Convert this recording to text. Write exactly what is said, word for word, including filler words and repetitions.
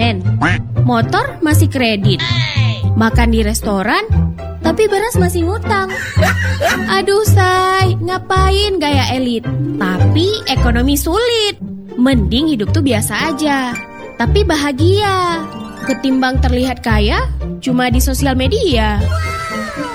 tabungan. Motor masih kredit. Makan di restoran, tapi beras masih ngutang. Aduh say, ngapain gaya elit? Tapi ekonomi sulit. Mending hidup tuh biasa aja, tapi bahagia. Ketimbang terlihat kaya cuma di sosial media.